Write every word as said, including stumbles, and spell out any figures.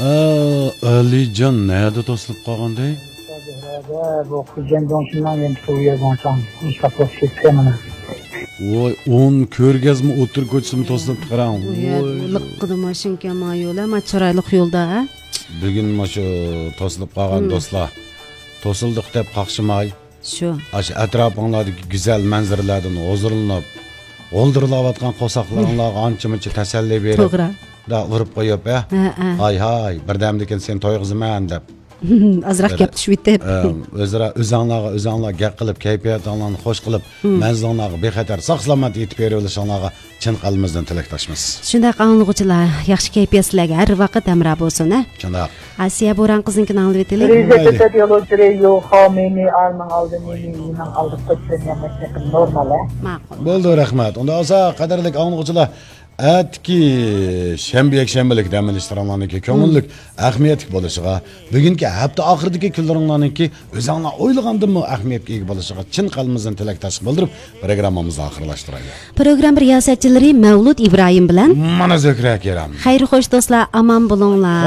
Alijon nerede to'silib qolganda? Bu qilgan jonshundan endi to'yga gonsan. Ishqab ketganman. Voy, o'n ko'rgazma o'tir ko'chsimi to'silib qarang. Voy, liqqida mashinka ma yo'la, ma chiroyli yo'lda, ha? Bugun shu to'silib qolgan do'stlar. To'sildik deb qaqshimay. Shu. Ash atrofinglardagi go'zal manzaralardan huzurlanib, o'ldirilayotgan qo'saqlaringlarga ancha-muncha tasalli berib. To'g'ri. Da urib qo'yib, ha? Hay hay, birdamdikin sen to'yg'izaman deb. Azroq gap tushib deb. O'zaro o'zinglarga o'zinglar gap qilib, kayfiyatinglarni xush qilib, manzillarga bexatar sog'-salomat yetib berishinglarga chin qalbimizdan tilakdoshmiz. Shunday qanlig'uchilar, yaxshi kayfiyat sizlarga har vaqt amra bo'lsin, ha? Shunday. Asiya Bo'ron qizinkini anglab aytaylik. Prezident yo'lovchilar yo'q, xomini almang oldin, mening oldi qo'ygan normal, ha? Ma'qul. Bo'ldi, rahmat. Unda olsa, qadrli anglag'uchilar, atki shanba yakshanbalik dam olishlarninki ko'ngillik ahamiyatli bo'lishiga, bugungi hafta oxiridagi kunlaringlarninki o'zinglar o'ylagandanmi ahamiyatga ega bo'lishiga chin qalbimizdan tilakdosh bildirib, programmamizni oxirlashtiraylik. Program riyosatchilari Mavlud Ibrohim bilan mana Zokra Keram. Xayr xo'sh do'stlar, aman bo'linglar.